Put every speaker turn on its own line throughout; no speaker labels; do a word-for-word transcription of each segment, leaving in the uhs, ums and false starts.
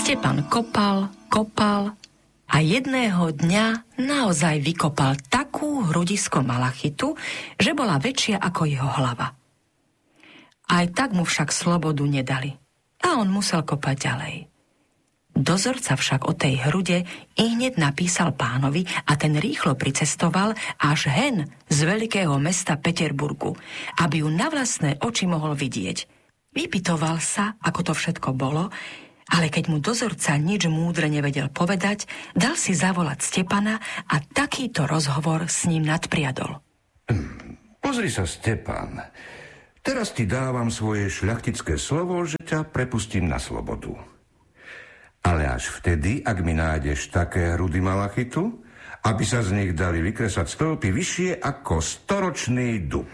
Stepan kopal, kopal a jedného dňa naozaj vykopal takú hrudisko malachitu, že bola väčšia ako jeho hlava. Aj tak mu však slobodu nedali a on musel kopať ďalej. Dozorca však o tej hrude i hneď napísal pánovi a ten rýchlo pricestoval až hen z veľkého mesta Peterburgu, aby ju na vlastné oči mohol vidieť. Vypytoval sa, ako to všetko bolo, ale keď mu dozorca nič múdre nevedel povedať, dal si zavolať Stepana a takýto rozhovor s ním nadpriadol.
Pozri sa, Stepan, teraz ti dávam svoje šľachtické slovo, že ťa prepustím na slobodu. Ale až vtedy, ak mi nájdeš také hrudy malachitu, aby sa z nich dali vykresať stĺpy vyššie ako storočný dub.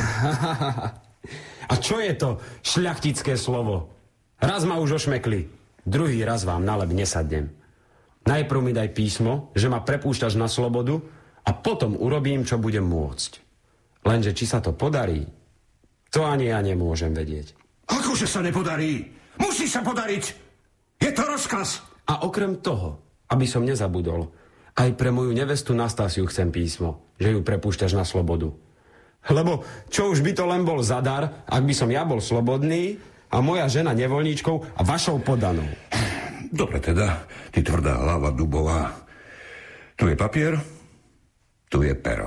A čo je to šľachtické slovo? Raz ma už ošmekli. Druhý raz vám na leb nesadnem. Najprv mi daj písmo, že ma prepúšťaš na slobodu a potom urobím, čo budem môcť. Lenže či sa to podarí, to ani ja nemôžem vedieť.
Akože sa nepodarí? Musí sa podariť! Je to rozkaz!
A okrem toho, aby som nezabudol, aj pre moju nevestu Nastásiu chcem písmo, že ju prepúšťaš na slobodu. Lebo čo už by to len bol zadar, ak by som ja bol slobodný a moja žena nevoľníčkou a vašou podanou.
Dobre teda, ty tvrdá hlava dubová. Tu je papier, tu je pero.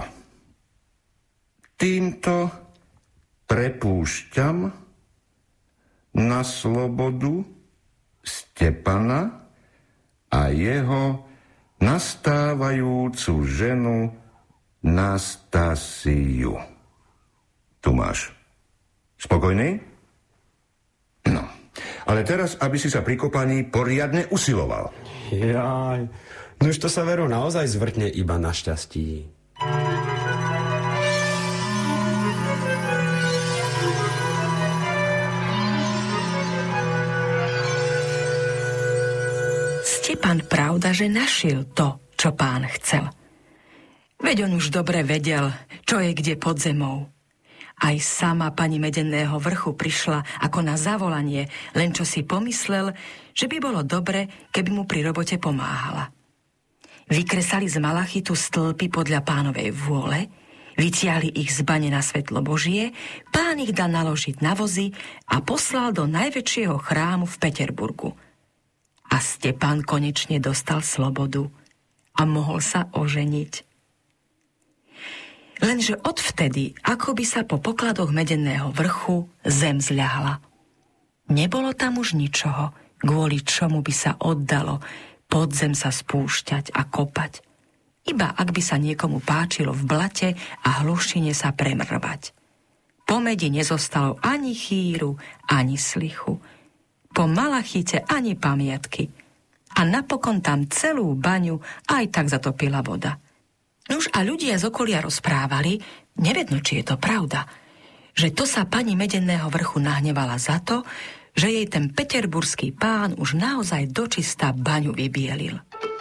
Týmto prepúšťam na slobodu Stepana a jeho nastávajúcu ženu Nastásiu. Tu máš. Spokojný? No. Ale teraz, aby si sa pri kopaní poriadne usiloval.
Jaj, no už to sa veru naozaj zvrtne iba na šťastí.
Stepan pravda, že našiel to, čo pán chcel. Veď on už dobre vedel, čo je kde pod zemou. Aj sama pani Medeného vrchu prišla ako na zavolanie, len čo si pomyslel, že by bolo dobre, keby mu pri robote pomáhala. Vykresali z malachitu stĺpy podľa pánovej vôle, vytiahli ich z bane na svetlo Božie, pán ich dal naložiť na vozy a poslal do najväčšieho chrámu v Peterburgu. A Stepan konečne dostal slobodu a mohol sa oženiť. Lenže odvtedy, ako by sa po pokladoch Medeného vrchu zem zľahla. Nebolo tam už ničoho, kvôli čomu by sa oddalo pod zem sa spúšťať a kopať. Iba ak by sa niekomu páčilo v blate a hlušine sa premrvať. Po medi nezostalo ani chýru, ani slichu. Po malachite ani pamiatky. A napokon tam celú baňu aj tak zatopila voda. Nuž a ľudia z okolia rozprávali, nevedno, či je to pravda, že to sa pani Medeného vrchu nahnevala za to, že jej ten peterburský pán už naozaj dočista baňu vybielil.